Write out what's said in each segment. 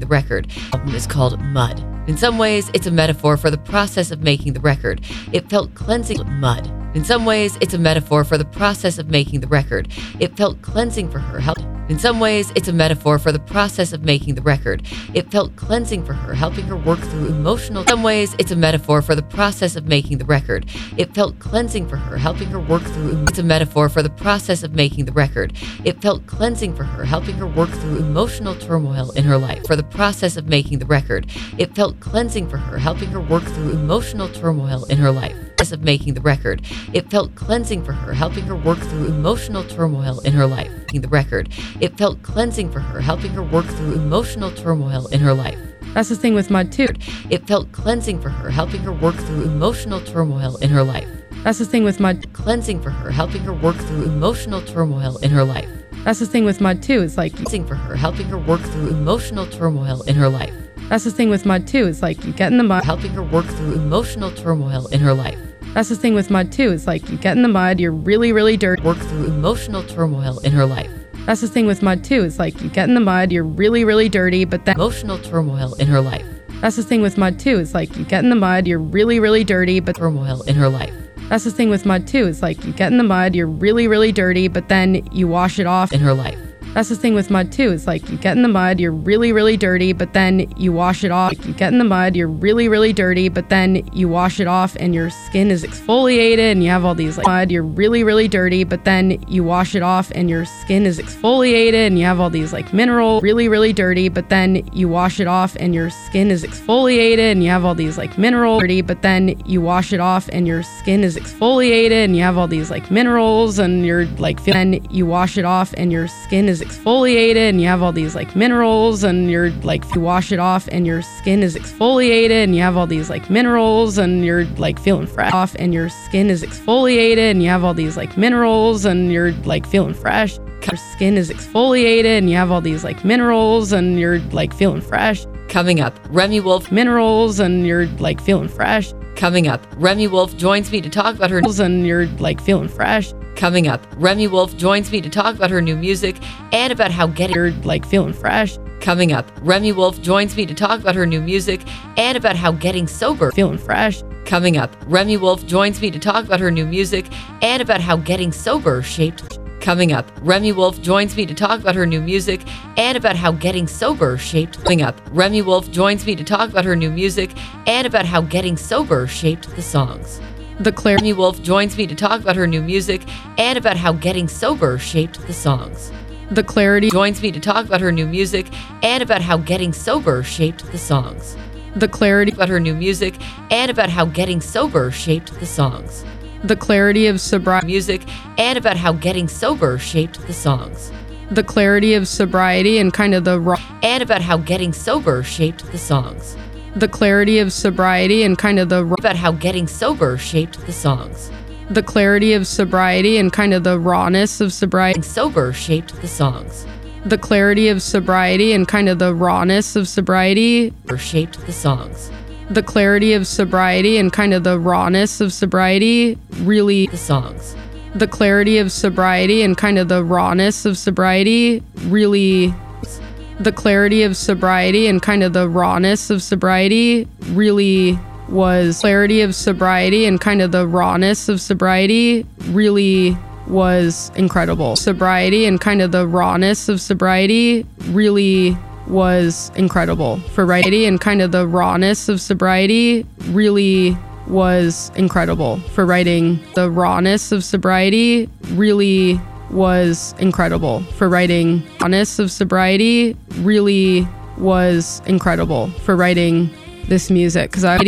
the record. The album is called Mud. In some ways, it's a metaphor for the process of making the record. It felt cleansing. Mud. In some ways, it's a metaphor for the process of making the record. It felt cleansing for her. In some ways, it's a metaphor for the process of making the record. It felt cleansing for her, helping her work through emotional. In some ways, it's a metaphor for the process of making the record. It felt cleansing for her, helping her work through. It's a metaphor for the process of making the record. It felt cleansing for her, helping her work through emotional turmoil in her life. For the process of making the record. It felt cleansing for her, helping her work through emotional turmoil in her life. Of making the record. It felt cleansing for her, helping her work through emotional turmoil in her life. The record. It felt cleansing for her, helping her work through emotional turmoil in her life. That's the thing with Mud too. It felt cleansing for her, helping her work through emotional turmoil in her life. That's the thing with Mud. Cleansing for her, helping her work through emotional turmoil in her life. That's the thing with Mud too. It's like cleansing for her, helping her work through emotional turmoil in her life. That's the thing with Mud too. It's like you get in the mud, helping her work through emotional turmoil in her life. That's the thing with Mud too. It's like you get in the mud, you're really, really dirty. Work through emotional turmoil in her life. That's the thing with Mud too. It's like you get in the mud, you're really, really dirty, but then emotional turmoil in her life. That's the thing with Mud too. It's like you get in the mud, you're really, really dirty, but turmoil in her life. That's the thing with Mud too. It's like you get in the mud, you're really, really dirty, but then you wash it off in her life. That's the thing with Mud too. It's like you get in the mud, you're really, really dirty, but then you wash it off. You get in the mud, you're really, really dirty, but then you wash it off and your skin is exfoliated and you have all these like mud, you're really, really dirty, but then you wash it off and your skin is exfoliated and you have all these like minerals, really, really dirty, but then you wash it off and your skin is exfoliated and you have all these like minerals, dirty, but then you wash it off and your skin is exfoliated and you have all these like minerals and you're like, then you wash it off and your skin is exfoliated and you have all these like minerals and you're like, you wash it off and your skin is exfoliated and you have all these like minerals and you're like feeling fresh off and your skin is exfoliated and you have all these like minerals and you're like feeling fresh. Your skin is exfoliated and you have all these like minerals and you're like feeling fresh. Coming up, Remi Wolf. Minerals and you're like feeling fresh. Coming up, Remi Wolf joins me to talk about her and you're like feeling fresh. Coming up, Remi Wolf joins me to talk about her new music and about how getting you're like feeling fresh. Coming up, Remi Wolf joins me to talk about her new music and about how getting sober feeling fresh. Coming up, Remi Wolf joins me to talk about her new music and about how getting sober shaped. Coming up, Remi Wolf joins me to talk about her new music and about how getting sober shaped. Coming up, Remi Wolf joins me to talk about her new music and about how getting sober shaped the songs. Remi Wolf joins me to talk about her new music and about how getting sober shaped the songs. The Clarity joins me to talk about her new music and about how getting sober shaped the songs. The Clarity about her new music and about how getting sober shaped the songs. The clarity of sobriety music and about how getting sober shaped the songs. The clarity of sobriety and kind of the and about how getting sober shaped the songs. The clarity of sobriety and kind of the about how getting sober shaped the songs. The clarity of sobriety and kind of the rawness of sobriety sober shaped the songs. The clarity of sobriety and kind of the rawness of sobriety shaped the songs. The clarity of sobriety and kind of the rawness of sobriety really the songs. The clarity of sobriety and kind of the rawness of sobriety really the clarity of sobriety and kind of the rawness of sobriety really was clarity of sobriety and kind of the rawness of sobriety really was incredible. Sobriety and kind of the rawness of sobriety really was incredible for writing and kind of the rawness of sobriety really was incredible for writing. The rawness of sobriety really was incredible for writing. Rawness of sobriety really was incredible for writing this music because I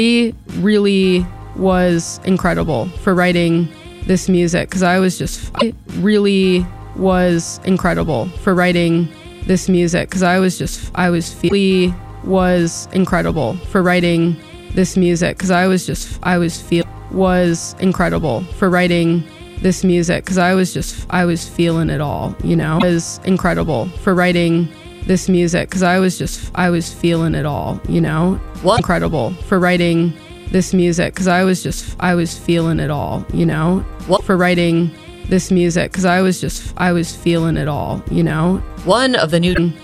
really was incredible for writing this music because I was just really was incredible for writing this music because I was feeling was incredible for writing this music because I was incredible for writing this music because I was feeling it all, you know. It was incredible for writing this music because I was feeling it all, you know. What? Incredible for writing this music because I was feeling it all, you know. What? For writing this music because I was feeling it all, you know. One of the new